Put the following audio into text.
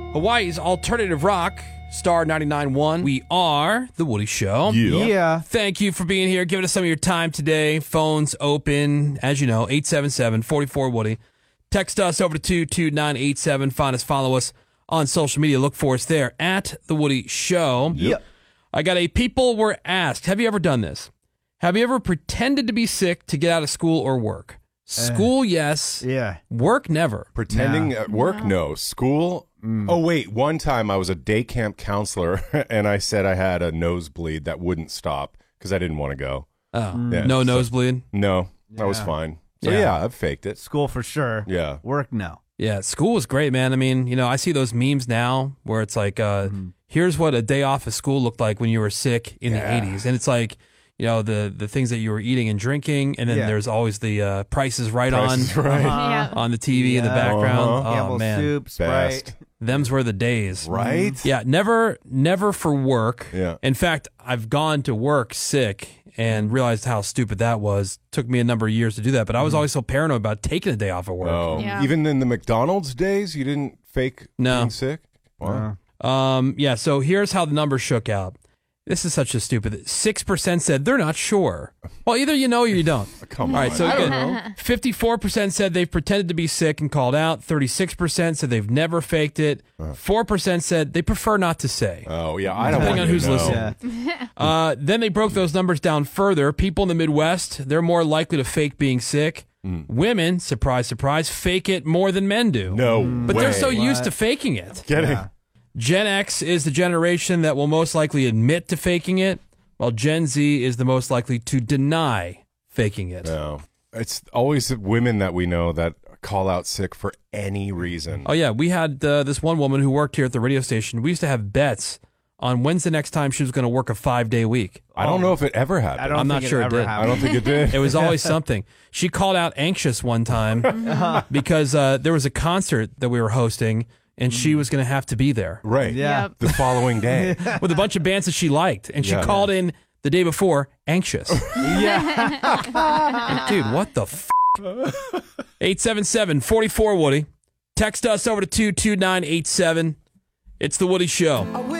Hawaii's alternative rock, Star 99.1. We are The Woody Show. Yeah. Thank you for being here, giving us some of your time today. Phones open, as you know, 877-44-WOODY. Text us over to 22987. Find us, follow us on social media. Look for us there at The Woody Show. Yep. I got a people were asked, have you ever done this? Have you ever pretended to be sick to get out of school or work? School, yes. Yeah. Work, never. Pretending at work, no. School, oh, wait. One time I was a day camp counselor, and I said I had a nosebleed that wouldn't stop because I didn't want to go. Oh, Yeah, no so- nosebleed? No, I was fine. So, Yeah. yeah, I've faked it. School for sure. Yeah. Work, no. Yeah, school was great, man. I mean, I see those memes now where it's like, here's what a day off of school looked like when you were sick in the 80s. And it's like, the things that you were eating and drinking, and then there's always the Price is Right Price is Right. on the TV in the background. Oh, Campbell's man. soup, Sprite. Best. Them's were the days. Right? Yeah, never for work. Yeah. In fact, I've gone to work sick and realized how stupid that was. Took me a number of years to do that, but I was always so paranoid about taking a day off of work. Oh, Yeah. even in the McDonald's days, you didn't fake No. being sick? Wow. So here's how the numbers shook out. This is such a stupid. 6% said they're not sure. Well, either you know or you don't. Come All right, on. so I don't good. know. 54% said they've pretended to be sick and called out. 36% said they've never faked it. 4% said they prefer not to say. Oh, yeah. I don't Depending want on to who's know. listening. Then they broke those numbers down further. People in the Midwest, they're more likely to fake being sick. Women, surprise, surprise, fake it more than men do. No But way. they're so used to faking it. Kidding. Gen X is the generation that will most likely admit to faking it, while Gen Z is the most likely to deny faking it. No. It's always women that we know that call out sick for any reason. Oh, yeah. We had this one woman who worked here at the radio station. We used to have bets on when's the next time she was going to work a 5-day week. I don't know if it ever happened. I don't I'm think not sure it ever did. I happened. don't think it did. It was always something. She called out anxious one time because there was a concert that we were hosting, and she was going to have to be there Right. Yeah. Yep. The following day. with a bunch of bands that she liked. And she Yeah. called in the day before anxious. Yeah. Dude, what the f? 877-44-WOODY. Text us over to 22987. It's The Woody Show.